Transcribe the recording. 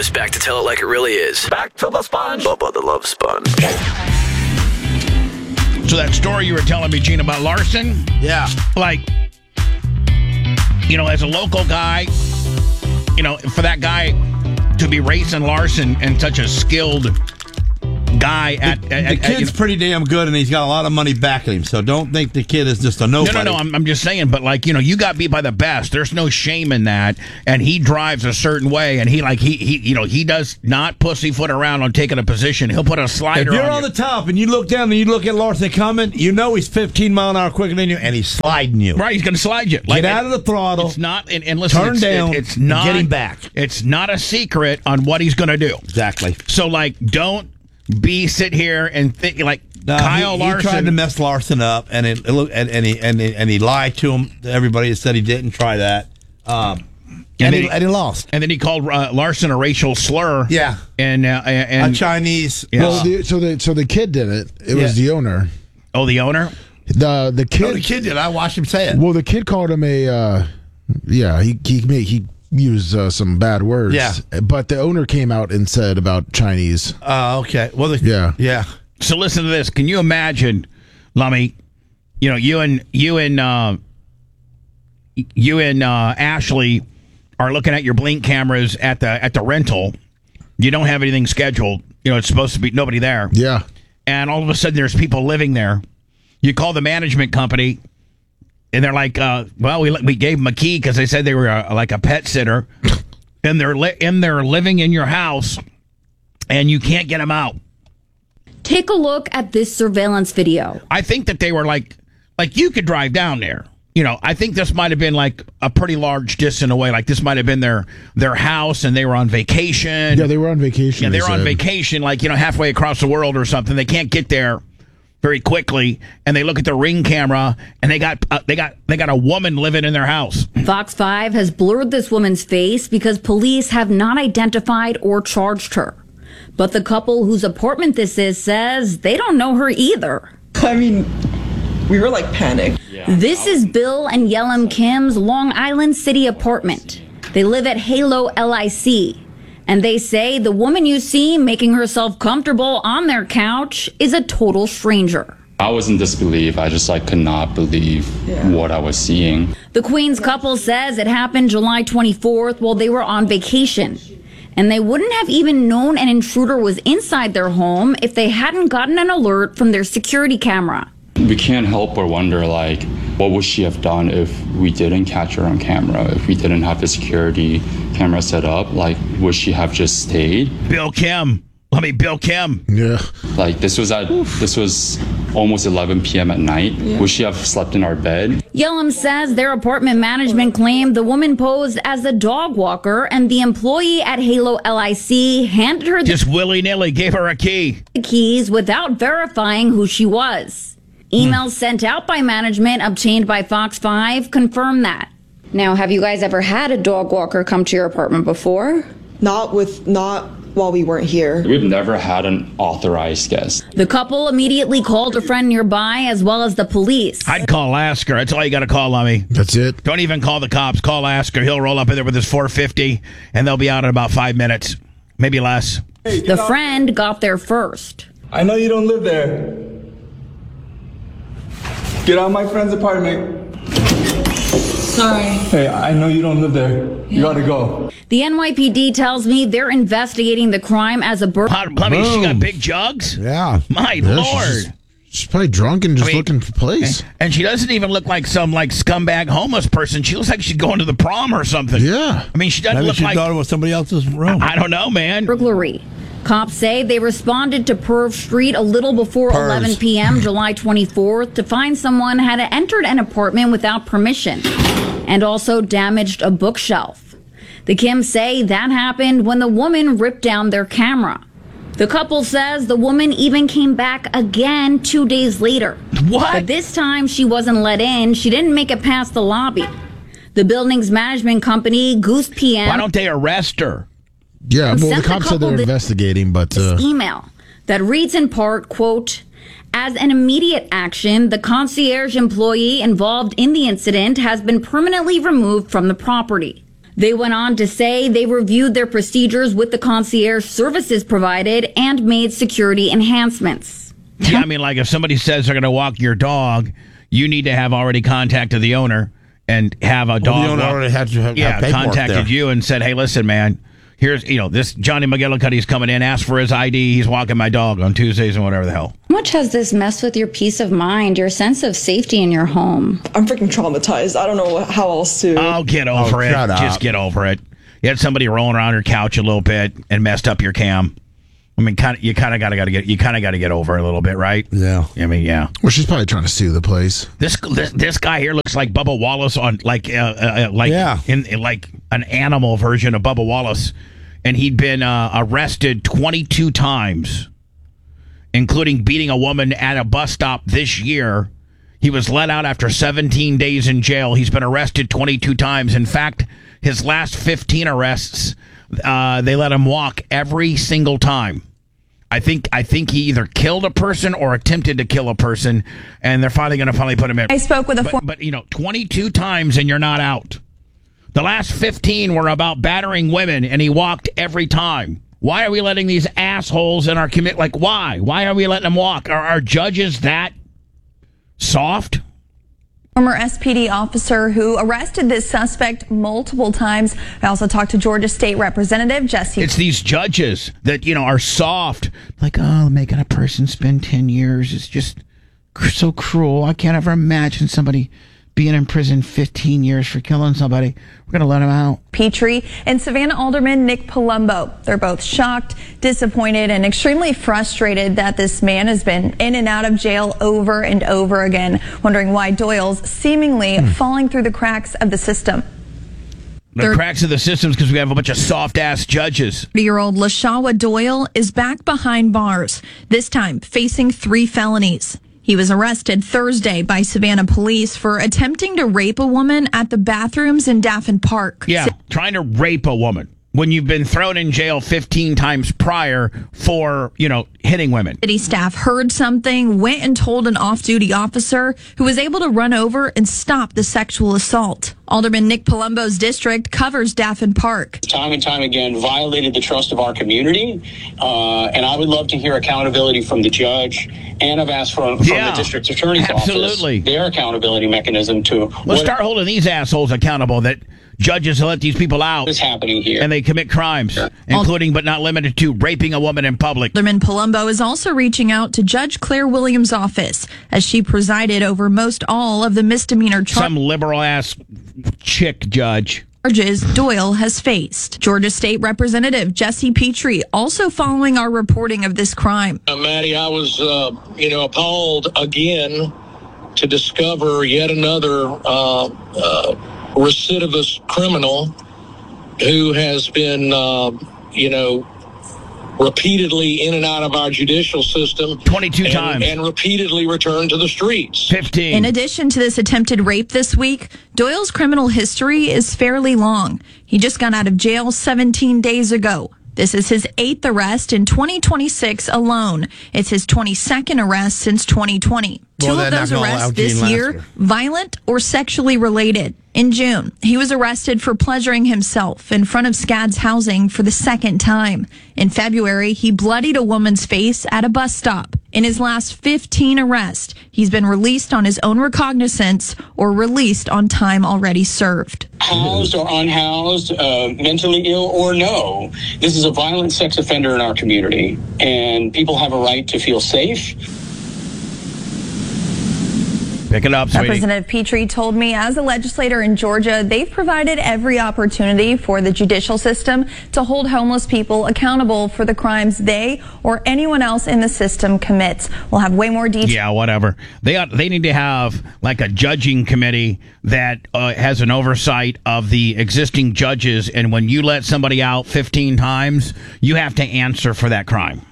Bubba's back to tell it like it really is. Back to the Sponge. Bubba the Love Sponge. So that story you were telling me, Gene, about Larson? Yeah. Like, as a local guy, for that guy to be racing Larson and such a skilled guy the kid's pretty damn good, and he's got a lot of money backing him, so don't think the kid is just a nobody. No, I'm just saying, but you got beat by the best. There's no shame in that, and he drives a certain way, and he does not pussyfoot around on taking a position. He'll put a slider if you're on the top and you look down and you look at Larson coming, he's 15 mile an hour quicker than you, and he's sliding you. Right, he's going to slide you. Get out of the throttle. It's not, and listen, turn down, it's not, get him back. It's not a secret on what he's going to do. Exactly. So, don't sit here and think Kyle Larson. He tried to mess Larson up, and he lied to him. Everybody that said he didn't try that, and he lost. And then he called Larson a racial slur. Yeah, and a Chinese. Yeah. Well, so the kid did it. It was the owner. Oh, the owner. The kid. No, the kid did. I watched him say it. Well, the kid called him a. He used some bad words. Yeah. But the owner came out and said about Chinese. Okay. Well, yeah. So listen to this. Can you imagine, Lummy? You and Ashley are looking at your Blink cameras at the rental. You don't have anything scheduled. It's supposed to be nobody there. Yeah. And all of a sudden, there's people living there. You call the management company. And they're like, we gave them a key because they said they were like a pet sitter, and they're living in your house, and you can't get them out. Take a look at this surveillance video. I think that they were like you could drive down there. I think this might have been like a pretty large distance away. Like this might have been their house, and they were on vacation. Yeah, they were on vacation. Yeah, they were on vacation, halfway across the world or something. They can't get there very quickly, and they look at the Ring camera, and they got a woman living in their house. Fox 5 has blurred this woman's face because police have not identified or charged her. But the couple whose apartment this is says they don't know her either. I mean, we were panicked. This is Bill and Yelam Kim's Long Island City apartment. They live at Halo LIC. And they say the woman you see making herself comfortable on their couch is a total stranger. I was in disbelief. I just could not believe what I was seeing. The Queens couple says it happened July 24th while they were on vacation. And they wouldn't have even known an intruder was inside their home if they hadn't gotten an alert from their security camera. We can't help but wonder, what would she have done if we didn't catch her on camera, if we didn't have the security camera set up? Would she have just stayed? Bill Kim. Yeah. This was almost 11 p.m. at night. Yeah. Would she have slept in our bed? Yelam says their apartment management claimed the woman posed as a dog walker, and the employee at Halo LIC handed her just willy-nilly gave her a key. The keys without verifying who she was. Emails sent out by management obtained by Fox 5 confirm that. Now, have you guys ever had a dog walker come to your apartment before? Not while we weren't here. We've never had an authorized guest. The couple immediately called a friend nearby as well as the police. I'd call Lasker. That's all you got to call, Lummy. That's it. Don't even call the cops. Call Lasker. He'll roll up in there with his 450, and they'll be out in about 5 minutes, maybe less. The friend got there first. I know you don't live there. Get out of my friend's apartment. Sorry. Hey, I know you don't live there. You gotta go. The NYPD tells me they're investigating the crime as a Lummy, she got big jugs? Yeah. My Lord. She's probably drunk and just looking for place. And she doesn't even look like some scumbag homeless person. She looks like she's going to the prom or something. Yeah. I mean, she doesn't look like... Maybe she thought it was somebody else's room. I don't know, man. Burglary. Cops say they responded to Perv Street a little before 11 p.m. July 24th to find someone had entered an apartment without permission and also damaged a bookshelf. The Kims say that happened when the woman ripped down their camera. The couple says the woman even came back again 2 days later. What? But this time she wasn't let in. She didn't make it past the lobby. The building's management company, Goose PM... Why don't they arrest her? Yeah, well, the cops said they're investigating, but... email that reads in part, quote, as an immediate action, the concierge employee involved in the incident has been permanently removed from the property. They went on to say they reviewed their procedures with the concierge services provided and made security enhancements. Yeah, I mean, like if somebody says they're going to walk your dog, you need to have already contacted the owner and have a dog. The owner already had to have paperwork contacted there. you and said, hey, listen, man, here's, this Johnny McGillicuddy's coming in, asked for his ID. He's walking my dog on Tuesdays and whatever the hell. How much has this messed with your peace of mind, your sense of safety in your home? I'm freaking traumatized. I don't know how else to. Oh, get over it. shut up. Just get over it. You had somebody rolling around your couch a little bit and messed up your cam. I mean, you kind of got to get over it a little bit, right? Yeah. I mean, yeah. Well, she's probably trying to sue the place. This guy here looks like Bubba Wallace on in like an animal version of Bubba Wallace, and he'd been arrested 22 times, including beating a woman at a bus stop this year. He was let out after 17 days in jail. He's been arrested 22 times. In fact, his last 15 arrests, they let him walk every single time. I think he either killed a person or attempted to kill a person, and they're finally going to put him in. I spoke with But 22 times and you're not out. The last 15 were about battering women, and he walked every time. Why are we letting these assholes in our community? Like, why? Why are we letting them walk? Are our judges that soft? Former SPD officer who arrested this suspect multiple times. I also talked to Georgia State Representative Jesse. It's these judges that, are soft. Like, making a person spend 10 years is just so cruel. I can't ever imagine somebody being in prison 15 years for killing somebody. We're going to let him out. Petrie and Savannah Alderman Nick Palumbo. They're both shocked, disappointed, and extremely frustrated that this man has been in and out of jail over and over again, wondering why Doyle's seemingly falling through the cracks of the system. The cracks of the systems because we have a bunch of soft-ass judges. 30-year-old LaShawa Doyle is back behind bars, this time facing 3 felonies. He was arrested Thursday by Savannah police for attempting to rape a woman at the bathrooms in Daffin Park. Yeah, trying to rape a woman when you've been thrown in jail 15 times prior for, hitting women. City staff heard something, went and told an off-duty officer who was able to run over and stop the sexual assault. Alderman Nick Palumbo's district covers Daffin Park. Time and time again violated the trust of our community, and I would love to hear accountability from the judge, and I've asked from the district attorney's office their accountability mechanism to... Let's start holding these assholes accountable that judges let these people out. What is happening here? And they commit crimes, including but not limited to raping a woman in public. Alderman Palumbo is also reaching out to Judge Claire Williams' office as she presided over most all of the misdemeanor Some liberal-ass chick judge. Charges Doyle has faced. Georgia State Representative Jesse Petrie also following our reporting of this crime. Maddie, I was, appalled again to discover yet another recidivist criminal who has been, repeatedly in and out of our judicial system 22 times and repeatedly returned to the streets. 15. In addition to this attempted rape this week, Doyle's criminal history is fairly long. He just got out of jail 17 days ago. This is his 8th arrest in 2026 alone. It's his 22nd arrest since 2020. Two of those arrests this year, violent or sexually related. In June, he was arrested for pleasuring himself in front of SCAD's housing for the second time. In February, he bloodied a woman's face at a bus stop. In his last 15 arrests, he's been released on his own recognizance or released on time already served. Housed or unhoused, mentally ill or no, this is a violent sex offender in our community, and people have a right to feel safe. Pick it up, sweetie. Representative Petrie told me as a legislator in Georgia, they've provided every opportunity for the judicial system to hold homeless people accountable for the crimes they or anyone else in the system commits. We'll have way more details. Yeah, whatever. They need to have like a judging committee that has an oversight of the existing judges, and when you let somebody out 15 times, you have to answer for that crime.